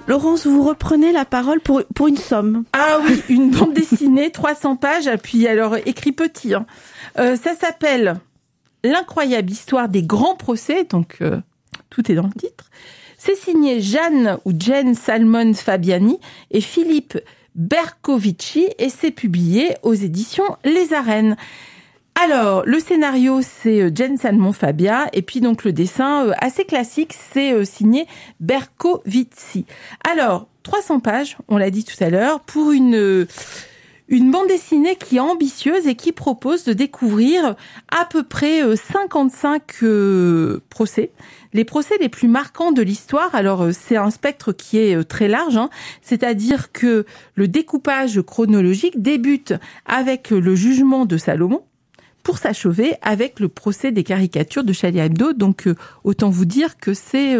Laurence, vous reprenez la parole pour une somme. Ah oui, une bande dessinée, 300 pages, puis alors écrit petit. Ça s'appelle L'incroyable histoire des grands procès, donc tout est dans le titre. C'est signé Jeanne Salmon Fabiani et Philippe Bercovici et c'est publié aux éditions Les Arènes. Alors, le scénario, c'est Jane Salmon Fabia, et puis donc le dessin, assez classique, c'est signé Bercovici. Alors, 300 pages, on l'a dit tout à l'heure, pour une bande dessinée qui est ambitieuse et qui propose de découvrir à peu près 55 procès. Les procès les plus marquants de l'histoire, alors c'est un spectre qui est très large, c'est-à-dire que le découpage chronologique débute avec le jugement de Salomon, pour s'achever avec le procès des caricatures de Charlie Hebdo. Donc, autant vous dire que c'est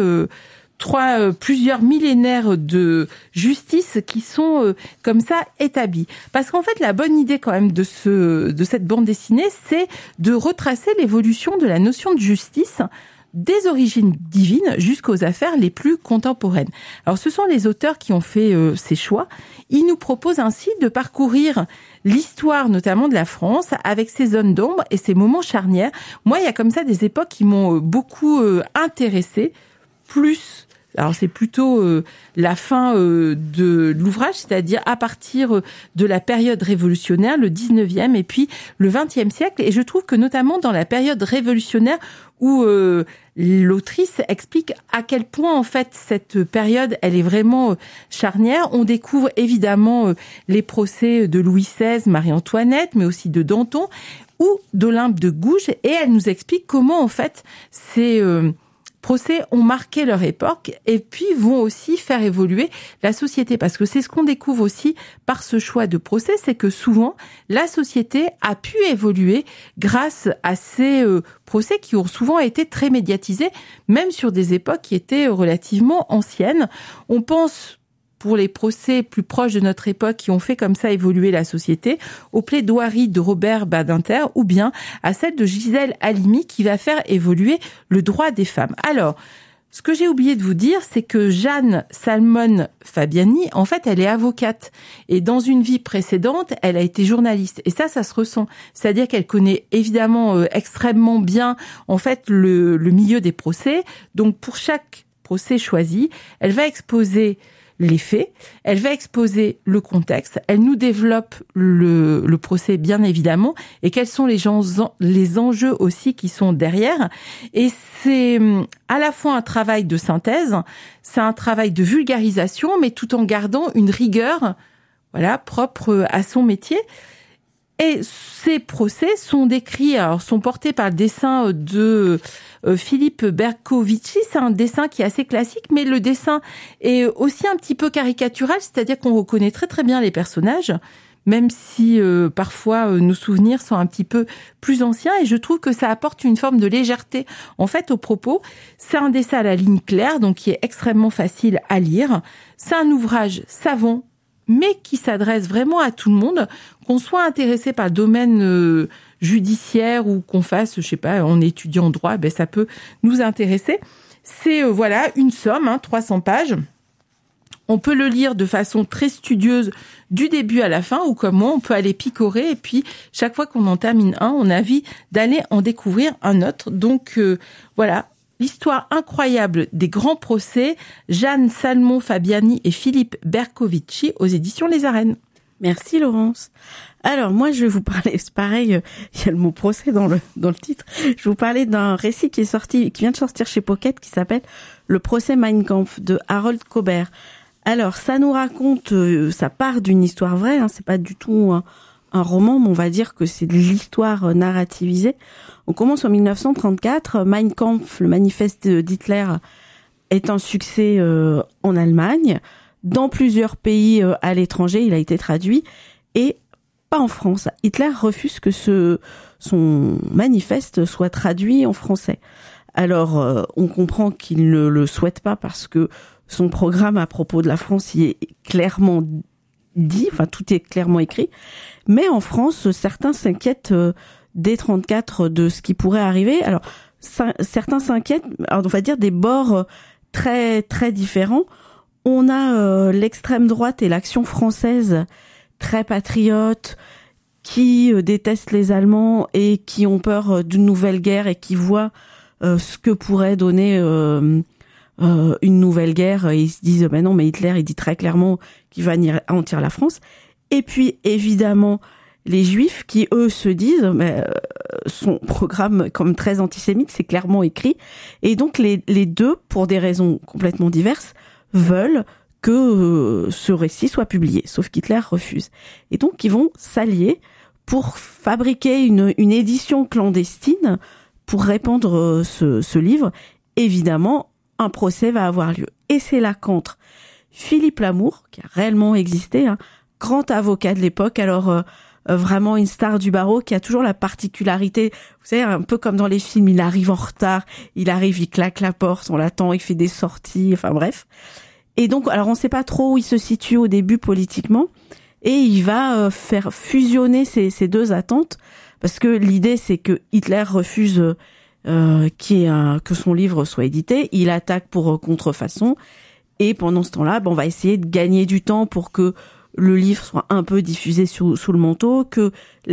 plusieurs millénaires de justice qui sont comme ça établis. Parce qu'en fait, la bonne idée quand même de cette bande dessinée, c'est de retracer l'évolution de la notion de justice des origines divines jusqu'aux affaires les plus contemporaines. Alors, ce sont les auteurs qui ont fait ces choix. Ils nous proposent ainsi de parcourir l'histoire notamment de la France avec ses zones d'ombre et ses moments charnières. Moi, il y a comme ça des époques qui m'ont beaucoup intéressée, alors c'est plutôt la fin de l'ouvrage, c'est-à-dire à partir de la période révolutionnaire, le 19e et puis le 20e siècle. Et je trouve que notamment dans la période révolutionnaire où l'autrice explique à quel point en fait cette période elle est vraiment charnière. On découvre évidemment les procès de Louis XVI, Marie-Antoinette, mais aussi de Danton ou d'Olympe de Gouges, et elle nous explique comment en fait ces procès ont marqué leur époque et puis vont aussi faire évoluer la société. Parce que c'est ce qu'on découvre aussi par ce choix de procès, c'est que souvent, la société a pu évoluer grâce à ces procès qui ont souvent été très médiatisés, même sur des époques qui étaient relativement anciennes. On pense, pour les procès plus proches de notre époque qui ont fait comme ça évoluer la société, aux plaidoiries de Robert Badinter ou bien à celle de Gisèle Halimi qui va faire évoluer le droit des femmes. Alors, ce que j'ai oublié de vous dire, c'est que Jeanne Salmon Fabiani, en fait, elle est avocate. Et dans une vie précédente, elle a été journaliste. Et ça se ressent. C'est-à-dire qu'elle connaît évidemment extrêmement bien, en fait, le milieu des procès. Donc, pour chaque procès choisi, elle va exposer les faits, elle va exposer le contexte, elle nous développe le procès bien évidemment, et quels sont les enjeux aussi qui sont derrière. Et c'est à la fois un travail de synthèse, c'est un travail de vulgarisation, mais tout en gardant une rigueur, voilà, propre à son métier. Et ces procès sont décrits, alors sont portés par le dessin de Philippe Bercovici. C'est un dessin qui est assez classique, mais le dessin est aussi un petit peu caricatural, c'est-à-dire qu'on reconnaît très très bien les personnages, même si parfois nos souvenirs sont un petit peu plus anciens, et je trouve que ça apporte une forme de légèreté en fait au propos. C'est un dessin à la ligne claire, donc qui est extrêmement facile à lire. C'est un ouvrage savant, mais qui s'adresse vraiment à tout le monde, qu'on soit intéressé par le domaine judiciaire ou qu'on fasse, je sais pas, en étudiant droit, ben ça peut nous intéresser. C'est voilà une somme, 300 pages. On peut le lire de façon très studieuse du début à la fin, ou comme moi, on peut aller picorer et puis chaque fois qu'on en termine un, on a envie d'aller en découvrir un autre. Donc voilà. L'histoire incroyable des grands procès, Jeanne Salmon Fabiani et Philippe Bercovici aux éditions Les Arènes. Merci Laurence. Alors moi je vais vous parler, c'est pareil, il y a le mot procès dans le titre. Je vais vous parler d'un récit qui vient de sortir chez Pocket qui s'appelle Le procès Mein Kampf de Harold Kober. Alors ça nous raconte, ça part d'une histoire vraie, c'est pas du tout un roman, mais on va dire que c'est de l'histoire narrativisée. On commence en 1934, Mein Kampf, le manifeste d'Hitler, est un succès en Allemagne, dans plusieurs pays à l'étranger, il a été traduit, et pas en France. Hitler refuse que son manifeste soit traduit en français. Alors, on comprend qu'il ne le souhaite pas parce que son programme à propos de la France y est clairement dit, enfin tout est clairement écrit, mais en France, certains s'inquiètent dès 34 de ce qui pourrait arriver. Alors, certains s'inquiètent, on va dire des bords très très différents. On a l'extrême droite et l'action française très patriote, qui détestent les Allemands et qui ont peur d'une nouvelle guerre et qui voient ce que pourrait donner une nouvelle guerre. Et ils se disent ben non, mais Hitler il dit très clairement qu'il va anéantir la France. Et puis évidemment les Juifs qui eux se disent son programme comme très antisémite, c'est clairement écrit. Et donc les deux, pour des raisons complètement diverses, veulent que ce récit soit publié, sauf qu'Hitler refuse. Et donc ils vont s'allier pour fabriquer une édition clandestine pour répandre ce livre. Évidemment, un procès va avoir lieu. Et c'est là qu'entre Philippe Lamour, qui a réellement existé, grand avocat de l'époque, alors vraiment une star du barreau, qui a toujours la particularité, vous savez, un peu comme dans les films, il arrive en retard, il claque la porte, on l'attend, il fait des sorties, enfin bref. Et donc, alors on ne sait pas trop où il se situe au début politiquement, et il va faire fusionner ces deux attentes, parce que l'idée c'est que Hitler refuse que son livre soit édité, il attaque pour contrefaçon, et pendant ce temps-là, on va essayer de gagner du temps pour que le livre soit un peu diffusé sous le manteau, que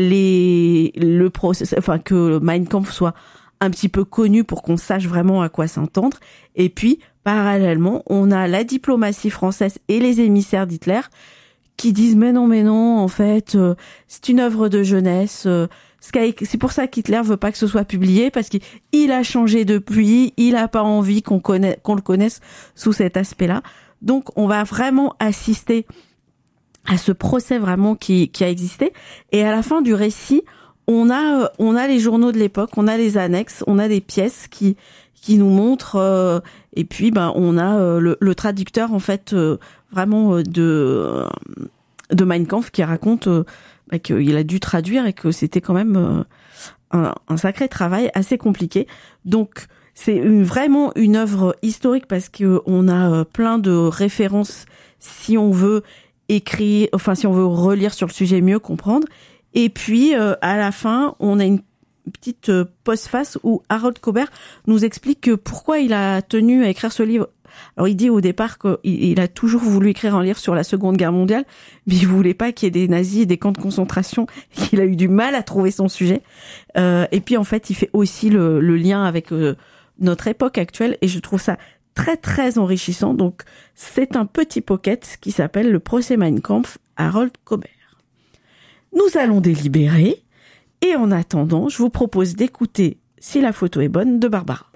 que Mein Kampf soit un petit peu connu pour qu'on sache vraiment à quoi s'entendre. Et puis, parallèlement, on a la diplomatie française et les émissaires d'Hitler qui disent mais non, en fait, c'est une œuvre de jeunesse. C'est pour ça qu'Hitler veut pas que ce soit publié, parce qu'il a changé depuis, il a pas envie qu'on le connaisse sous cet aspect-là. Donc, on va vraiment assister à ce procès vraiment qui a existé. Et à la fin du récit, on a les journaux de l'époque, on a les annexes, on a des pièces qui nous montrent, et puis on a le traducteur en fait vraiment de Mein Kampf qui raconte qu'il a dû traduire et que c'était quand même un sacré travail assez compliqué. Donc c'est vraiment une œuvre historique parce que on a plein de références si on veut si on veut relire sur le sujet, mieux comprendre. Et puis à la fin, on a une petite postface où Harold Cobbett nous explique pourquoi il a tenu à écrire ce livre. Alors il dit au départ qu'il a toujours voulu écrire un livre sur la Seconde Guerre mondiale, mais il voulait pas qu'il y ait des nazis et des camps de concentration, qu'il a eu du mal à trouver son sujet. Et puis en fait, il fait aussi le lien avec notre époque actuelle, et je trouve ça très très enrichissant. Donc c'est un petit pocket qui s'appelle Le procès Mein Kampf, Harold Cobbett. Nous allons délibérer, et en attendant, je vous propose d'écouter Si la photo est bonne de Barbara.